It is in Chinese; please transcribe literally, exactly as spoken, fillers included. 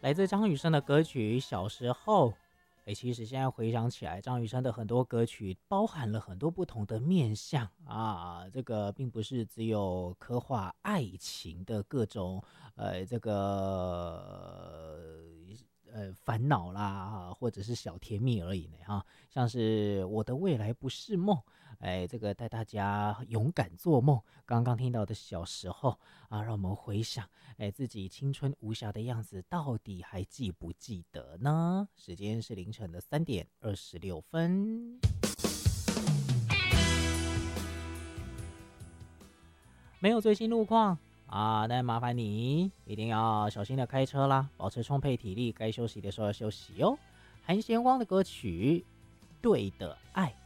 来自张雨生的歌曲《小时候》。哎，其实现在回想起来，张雨生的很多歌曲包含了很多不同的面向啊，这个并不是只有刻画爱情的各种呃这个呃烦恼啦，或者是小甜蜜而已呢哈，像是我的未来不是梦，哎，这个带大家勇敢做梦。刚刚听到的小时候啊，让我们回想，哎，自己青春无暇的样子，到底还记不记得呢？时间是凌晨的三点二十六分。没有最新路况啊，那麻烦你一定要小心的开车啦，保持充沛体力，该休息的时候要休息哦。韩贤光的歌曲《对的爱》。